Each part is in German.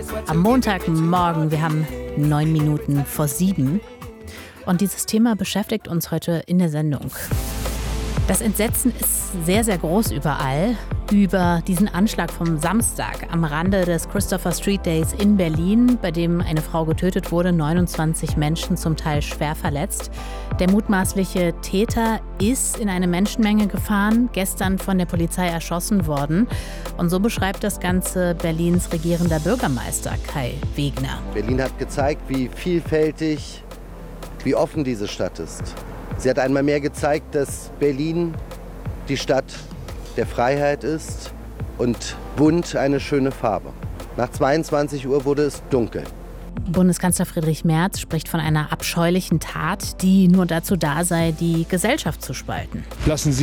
Am Montagmorgen, wir haben 9 Minuten vor 7. Und dieses Thema beschäftigt uns heute in der Sendung. Das Entsetzen ist sehr, sehr groß überall über diesen Anschlag vom Samstag am Rande des Christopher Street Days in Berlin, bei dem eine Frau getötet wurde, 29 Menschen zum Teil schwer verletzt. Der mutmaßliche Täter ist in eine Menschenmenge gefahren, gestern von der Polizei erschossen worden. Und so beschreibt das Ganze Berlins regierender Bürgermeister Kai Wegner. Berlin hat gezeigt, wie vielfältig, wie offen diese Stadt ist. Sie hat einmal mehr gezeigt, dass Berlin die Stadt der Freiheit ist und bunt eine schöne Farbe. Nach 22 Uhr wurde es dunkel. Bundeskanzler Friedrich Merz spricht von einer abscheulichen Tat, die nur dazu da sei, die Gesellschaft zu spalten. Lassen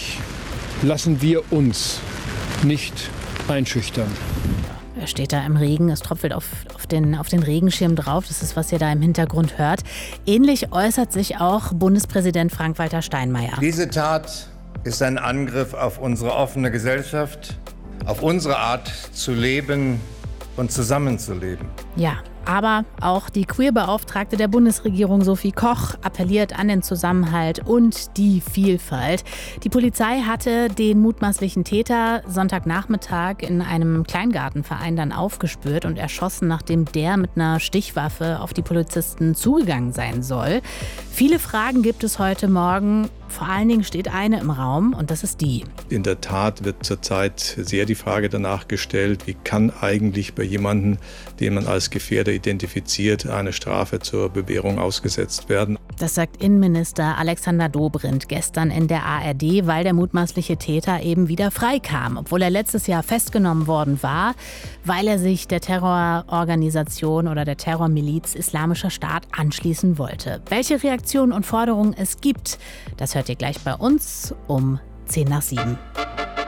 wir uns nicht einschüchtern. Er steht da im Regen, es tropft auf den Regenschirm drauf. Das ist, was ihr da im Hintergrund hört. Ähnlich äußert sich auch Bundespräsident Frank-Walter Steinmeier. Diese Tat ist ein Angriff auf unsere offene Gesellschaft, auf unsere Art zu leben und zusammenzuleben. Ja, aber auch die Queerbeauftragte der Bundesregierung Sophie Koch appelliert an den Zusammenhalt und die Vielfalt. Die Polizei hatte den mutmaßlichen Täter Sonntagnachmittag in einem Kleingartenverein dann aufgespürt und erschossen, nachdem der mit einer Stichwaffe auf die Polizisten zugegangen sein soll. Viele Fragen gibt es heute Morgen. Vor allen Dingen steht eine im Raum und das ist die. In der Tat wird zurzeit sehr die Frage danach gestellt, wie kann eigentlich bei jemandem, den man als Gefährder identifiziert, eine Strafe zur Bewährung ausgesetzt werden. Das sagt Innenminister Alexander Dobrindt gestern in der ARD, weil der mutmaßliche Täter eben wieder freikam, obwohl er letztes Jahr festgenommen worden war, weil er sich der Terrororganisation oder der Terrormiliz Islamischer Staat anschließen wollte. Welche Reaktionen und Forderungen es gibt, das hört ihr gleich bei uns um 7:10.